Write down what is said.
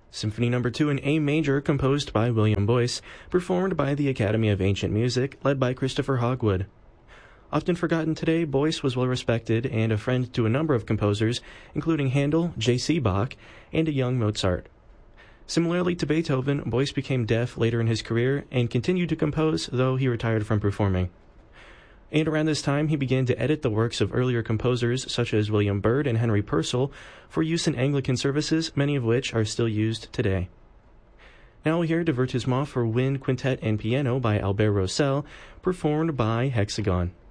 Symphony No. 2 in A major, composed by William Boyce, performed by the Academy of Ancient Music, led by Christopher Hogwood. Often forgotten today, Boyce was well respected and a friend to a number of composers, including Handel, J.C. Bach, and a young Mozart. Similarly to Beethoven, Boyce became deaf later in his career and continued to compose, though he retired from performing. And around this time, he began to edit the works of earlier composers such as William Byrd and Henry Purcell for use in Anglican services, many of which are still used today. Now we'll hear Divertissement for Wind, Quintet, and Piano by Albert Roussel, performed by Hexagon.